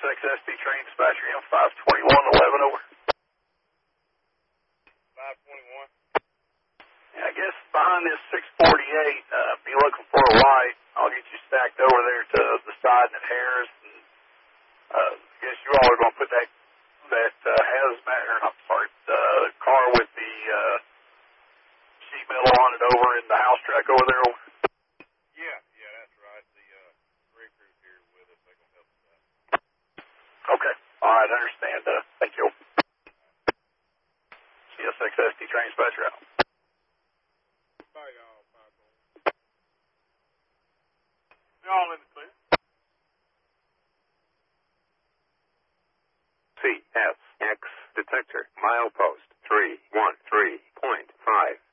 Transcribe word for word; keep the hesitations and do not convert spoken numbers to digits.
X S D train dispatcher, M five twenty-one eleven, over. five twenty-one. Yeah, I guess behind this six forty-eight, uh, be looking for a light. I'll get you stacked over there to the side at Harris. And, uh, I guess you all are going to put that, that uh, hazmat, or I'm sorry, the car with the uh, sheet metal on it over in the house track over there. Yeah, yeah, that's right. The uh, rig crew's here with us. They're going to help us out. Okay. All right, I understand. Uh, thank you. C S X S D train dispatcher out. Bye, y'all. Y'all in the clear. C S X detector, milepost three one three point five.